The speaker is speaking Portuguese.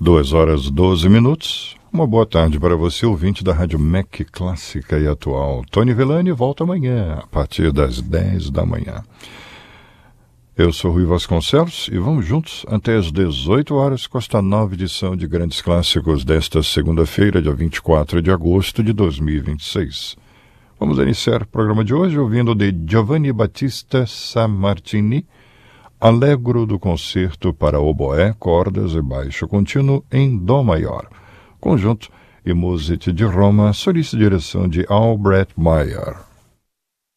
2h12. Uma boa tarde para você, ouvinte da Rádio MEC Clássica e Atual. Tony Villani volta amanhã, a partir das 10 da manhã. Eu sou Rui Vasconcelos e vamos juntos até as 18 horas com esta nova edição de Grandes Clássicos desta segunda-feira, dia 24 de agosto de 2026. Vamos iniciar o programa de hoje ouvindo de Giovanni Battista Sammartini, Allegro do concerto para oboé, cordas e baixo contínuo em dó maior, conjunto e música de Roma, sob direção de Albrecht Meyer.